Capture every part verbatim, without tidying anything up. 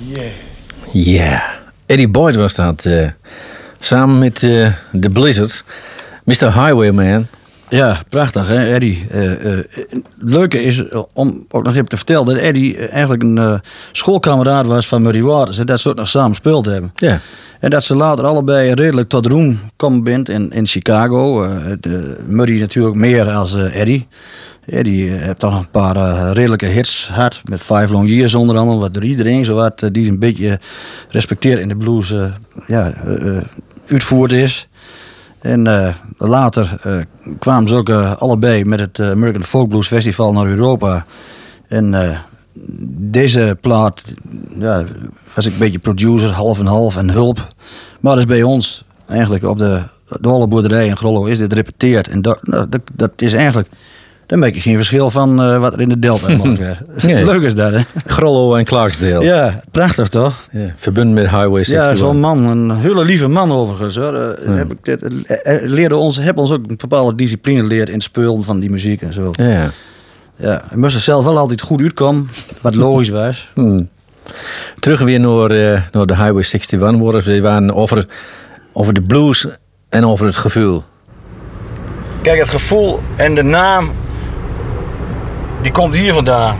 Yeah. Ja, yeah. Eddie Boyd was dat. Uh, samen met uh, de Blizzards. mister Highwayman. Ja, prachtig hè, Eddie. Uh, uh, het leuke is, om ook nog even te vertellen... dat Eddie eigenlijk een uh, schoolkameraad was van Muddy Waters. En dat ze ook nog samen gespeeld hebben. Ja. En dat ze later allebei redelijk tot roem komen bent in, in Chicago. Uh, de, Muddy natuurlijk meer als uh, Eddie. Eddie uh, heeft toch nog een paar uh, redelijke hits gehad. Met Five Long Years onder andere. Wat door iedereen zo wat, uh, die een beetje respecteerd in de blues uh, ja, uh, uh, uitvoerd is. En uh, later uh, kwamen ze ook uh, allebei met het uh, American Folk Blues Festival naar Europa. En uh, deze plaat ja, was ik een beetje producer, half en half en hulp. Maar dat is bij ons eigenlijk op de Dolle Boerderij in Grollo is dit repeteerd. En dat, nou, dat, dat is eigenlijk... Dan merk je geen verschil van uh, wat er in de Delta gemaakt werd. Nee. Leuk is dat, hè? Grollo en Clarksdale. Ja, prachtig toch? Ja, verbonden met Highway eenenzestig. Ja, zo'n man, een hele lieve man overigens. Hoor. Uh, ja. heb ik dit, uh, leerde ons, heb ons ook een bepaalde discipline geleerd in het spelen van die muziek en zo. Ja. Ja, we moesten zelf wel altijd goed uitkomen, wat logisch was. Hmm. Terug weer naar, uh, naar de Highway eenenzestig. We waren over, over de blues en over het gevoel. Kijk, het gevoel en de naam... Die komt hier vandaan.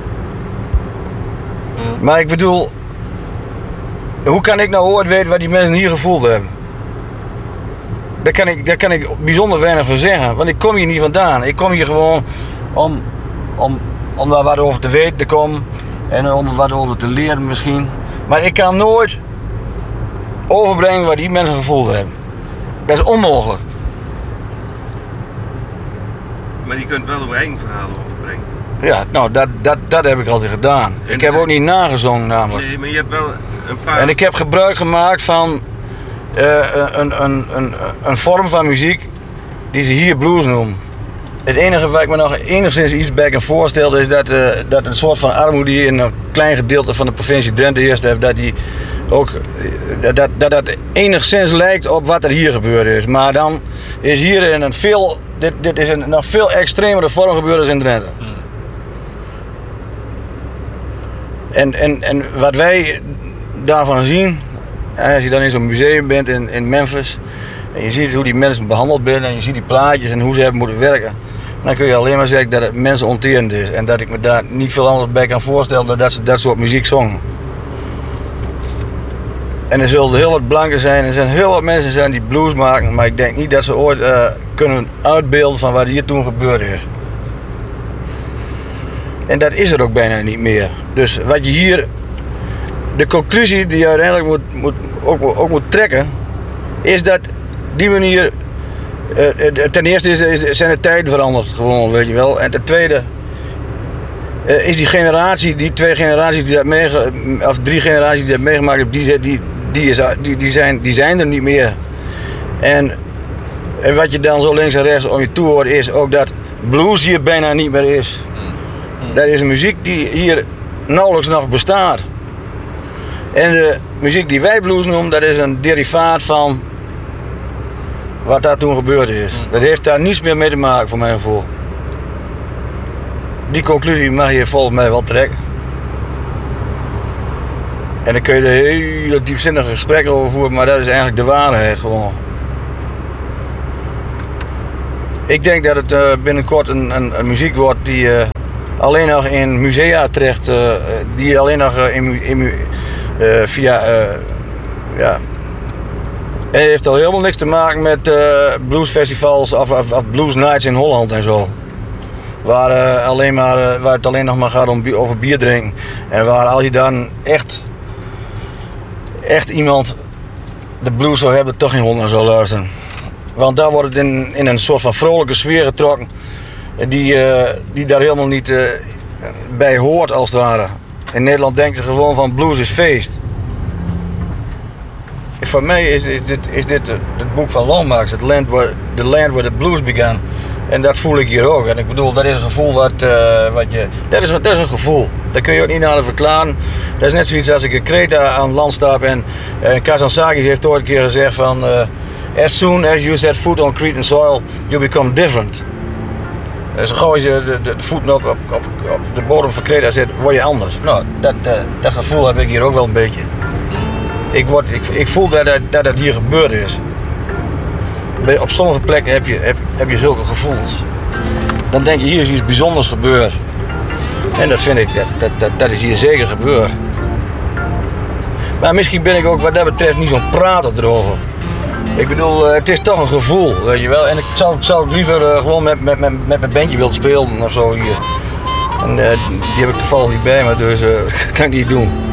Mm. Maar ik bedoel... Hoe kan ik nou ooit weten wat die mensen hier gevoeld hebben? Daar kan ik, daar kan ik bijzonder weinig van zeggen. Want ik kom hier niet vandaan. Ik kom hier gewoon om, om, om daar wat over te weten te komen. En om er wat over te leren misschien. Maar ik kan nooit overbrengen wat die mensen gevoeld hebben. Dat is onmogelijk. Maar je kunt wel uw eigen verhalen overbrengen. Ja, nou, dat, dat, dat heb ik altijd gedaan. En ik heb ook niet nagezongen namelijk. Nee, maar je hebt wel een paar... En ik heb gebruik gemaakt van uh, een, een, een, een vorm van muziek die ze hier blues noemen. Het enige wat ik me nog enigszins iets bij kan voorstellen is dat, uh, dat een soort van armoede hier in een klein gedeelte van de provincie Drenthe eerst heeft. Dat die ook dat, dat, dat dat enigszins lijkt op wat er hier gebeurd is. Maar dan is hier in een veel, dit, dit is een nog veel extremere vorm gebeurd dan in Drenthe. Hmm. En, en, en wat wij daarvan zien, als je dan in zo'n museum bent in, in Memphis en je ziet hoe die mensen behandeld zijn en je ziet die plaatjes en hoe ze hebben moeten werken, dan kun je alleen maar zeggen dat het mensenonterend is en dat ik me daar niet veel anders bij kan voorstellen dan dat ze dat soort muziek zongen. En er zullen heel wat blanken zijn, er zijn heel wat mensen zijn die blues maken, maar ik denk niet dat ze ooit uh, kunnen uitbeelden van wat hier toen gebeurd is. En dat is er ook bijna niet meer. Dus wat je hier, de conclusie die je uiteindelijk moet, moet, ook, ook moet trekken, is dat die manier, uh, ten eerste is, is, zijn de tijden veranderd, gewoon, weet je wel. En ten tweede uh, is die generatie, die twee generaties die dat meege, of drie generaties die dat meegemaakt hebben, die, die, die, is, die, die, zijn, die zijn er niet meer. En, en wat je dan zo links en rechts om je toe hoort, is ook dat blues hier bijna niet meer is. Dat is een muziek die hier nauwelijks nog bestaat. En de muziek die wij blues noemen, dat is een derivaat van wat daar toen gebeurd is. Dat heeft daar niets meer mee te maken voor mijn gevoel. Die conclusie mag je volgens mij wel trekken. En dan kun je er hele diepzinnige gesprekken over voeren, maar dat is eigenlijk de waarheid gewoon. Ik denk dat het uh, binnenkort een, een, een muziek wordt die uh, alleen nog in musea terecht, uh, die alleen nog uh, in, in, uh, via, uh, ja. En het heeft al helemaal niks te maken met uh, bluesfestivals of, of, of blues nights in Holland en zo. Waar, uh, alleen maar, uh, waar het alleen nog maar gaat om, over bier drinken. En waar als je dan echt, echt iemand de blues zou hebben, toch geen hond naar zou luisteren. Want daar wordt het in, in een soort van vrolijke sfeer getrokken. Die, uh, die daar helemaal niet uh, bij hoort als het ware. In Nederland denken ze gewoon van blues is feest. Voor mij is, is dit, is dit het boek van Lomax, The Land Where, the Land Where the Blues Began. En dat voel ik hier ook. En ik bedoel, dat is een gevoel wat, uh, wat je... Dat is, dat is een gevoel. Dat kun je ook niet nader verklaren. Dat is net zoiets als ik in Kreta aan land stap en uh, Kazantzakis heeft ooit een keer gezegd van... Uh, as soon as you set foot on Cretan soil, you become different. zo gauw als je de, de, de voeten op, op, op, op de bodem van Kreta zit, word je anders. Nou, dat, uh, dat gevoel heb ik hier ook wel een beetje. Ik, word, ik, ik voel dat dat, dat dat hier gebeurd is. Op sommige plekken heb je, heb, heb je zulke gevoelens. Dan denk je, hier is iets bijzonders gebeurd. En dat vind ik, dat, dat, dat, dat is hier zeker gebeurd. Maar misschien ben ik ook wat dat betreft niet zo'n prater erover. Ik bedoel, het is toch een gevoel, weet je wel. En ik zou, zou ik liever uh, gewoon met, met, met, met mijn bandje willen spelen of zo hier. En uh, die heb ik toevallig niet bij me, dus uh, dat kan ik niet doen.